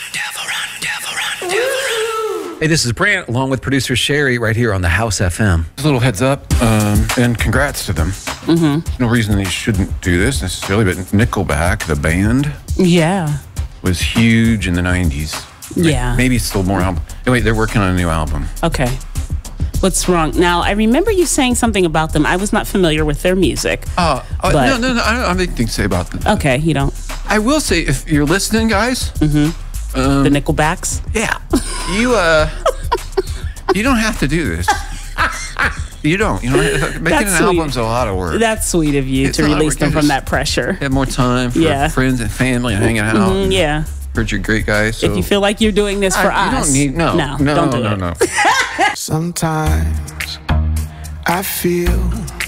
Hey, this is Brant, along with producer Sherry, right here on the House FM. Just a little heads up, and congrats to them. No reason they shouldn't do this necessarily, but Nickelback, the band, was huge in the 90s. Yeah. Maybe still more album. Anyway, they're working on a new album. Okay. What's wrong? Now, I remember you saying something about them. I was not familiar with their music. No, I don't have anything to say about them. Okay, you don't. I will say, if you're listening, guys. The Nickelbacks? Yeah. You don't have to do this. You don't. Making an album's a lot of work. That's sweet of you to release them from that pressure. Have more time for friends and family and hanging out. Yeah. Heard you're great guys. So. If you feel like you're doing this for us, you don't need don't do it. Sometimes I feel